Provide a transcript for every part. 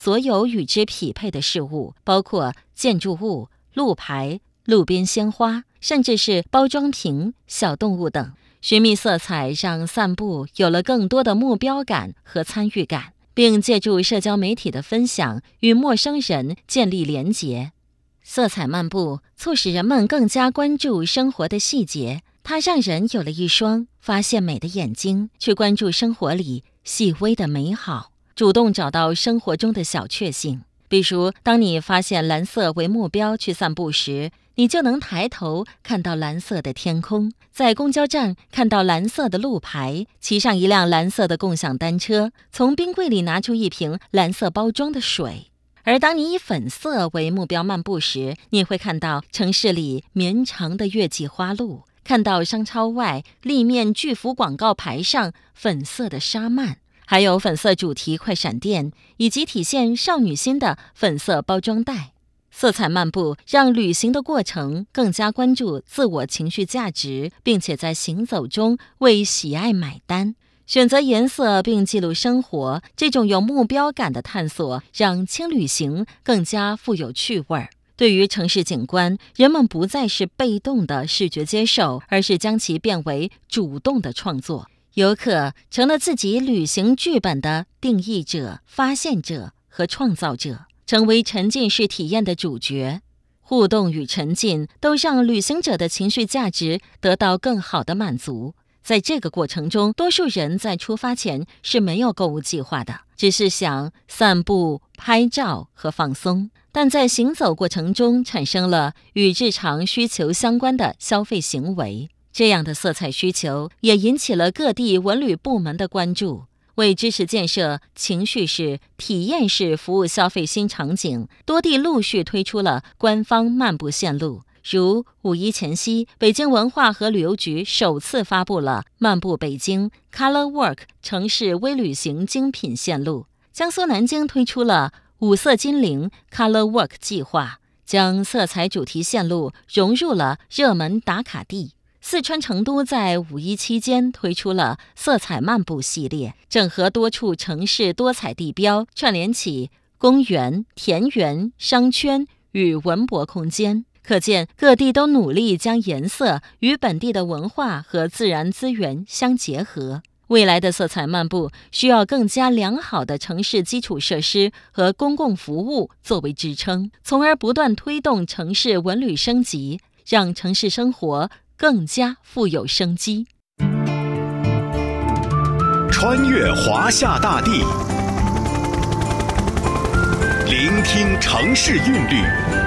所有与之匹配的事物，包括建筑物、路牌、路边鲜花，甚至是包装瓶、小动物等。寻觅色彩让散步有了更多的目标感和参与感，并借助社交媒体的分享与陌生人建立连结。色彩漫步促使人们更加关注生活的细节，它让人有了一双发现美的眼睛，去关注生活里细微的美好，主动找到生活中的小确幸。比如，当你发现蓝色为目标去散步时，你就能抬头看到蓝色的天空，在公交站看到蓝色的路牌，骑上一辆蓝色的共享单车，从冰柜里拿出一瓶蓝色包装的水。而当你以粉色为目标漫步时，你会看到城市里绵长的月季花路，看到商超外立面巨幅广告牌上粉色的纱幔，还有粉色主题快闪店，以及体现少女心的粉色包装袋。色彩漫步让旅行的过程更加关注自我情绪价值，并且在行走中为喜爱买单。选择颜色并记录生活，这种有目标感的探索让轻旅行更加富有趣味。对于城市景观，人们不再是被动的视觉接受，而是将其变为主动的创作。游客成了自己旅行剧本的定义者、发现者和创造者，成为沉浸式体验的主角。互动与沉浸都让旅行者的情绪价值得到更好的满足。在这个过程中，多数人在出发前是没有购物计划的，只是想散步、拍照和放松。但在行走过程中产生了与日常需求相关的消费行为，这样的色彩需求也引起了各地文旅部门的关注。为支持建设情绪式、体验式服务消费新场景，多地陆续推出了官方漫步线路。如五一前夕，北京文化和旅游局首次发布了漫步北京 Color Walk 城市微旅行精品线路。江苏南京推出了五色精灵 Color Walk 计划，将色彩主题线路融入了热门打卡地。四川成都在五一期间推出了色彩漫步系列，整合多处城市多彩地标，串联起公园、田园、商圈与文博空间。可见各地都努力将颜色与本地的文化和自然资源相结合。未来的色彩漫步需要更加良好的城市基础设施和公共服务作为支撑，从而不断推动城市文旅升级，让城市生活更加富有生机。 穿越华夏大地，聆听城市韵律，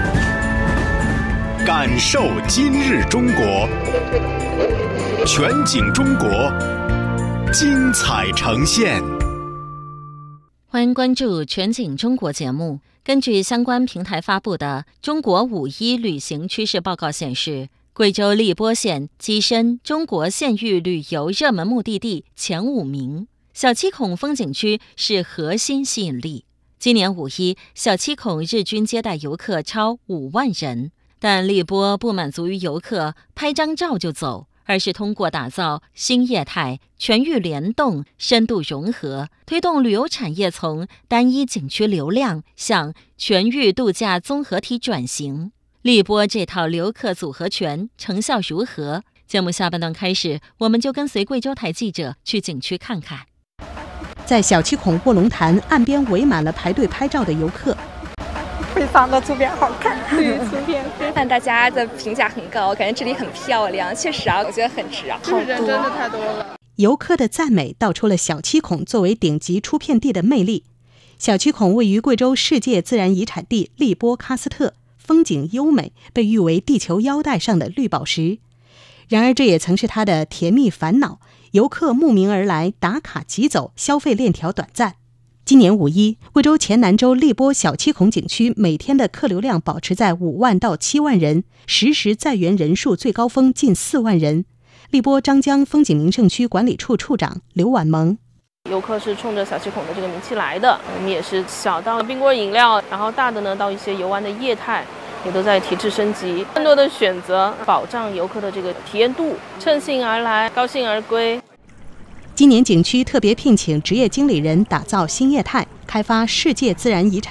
感受今日中国，全景中国，精彩呈现。 欢迎关注全景中国节目。根据相关平台发布的中国五一旅行趋势报告显示，贵州荔波县跻身中国县域旅游热门目的地前5名，小七孔风景区是核心吸引力。今年五一，小七孔日均接待游客超5万人。但荔波不满足于游客拍张照就走，而是通过打造新业态、全域联动、深度融合，推动旅游产业从单一景区流量向全域度假综合体转型。荔波这套游客组合拳成效如何？节目下半段开始，我们就跟随贵州台记者去景区看看。 在小七孔卧龙潭岸边围满了排队拍照的游客。 非常的图片好看， 对，图片看大家的评价很高，感觉这里很漂亮，确实啊，我觉得很值啊， 就是人真的太多了。 游客的赞美道出了小七孔作为顶级出片地的魅力。小七孔位于贵州世界自然遗产地荔波喀斯特，风景优美，被誉为地球腰带上的绿宝石。然而这也曾是它的甜蜜烦恼，游客慕名而来，打卡即走，消费链条短暂。今年五一，贵州黔南州荔波小七孔景区每天的客流量保持在5万到7万人，实时在园人数最高峰近4万人。荔波张江风景名胜区管理处处长刘婉萌： 游客是冲着小七孔的这个名气来的，我们也是小到冰棍饮料，然后大的呢到一些游玩的业态，也都在提质升级，更多的选择保障游客的这个体验度，乘兴而来，高兴而归。今年景区特别聘请职业经理人打造新业态，开发世界自然遗产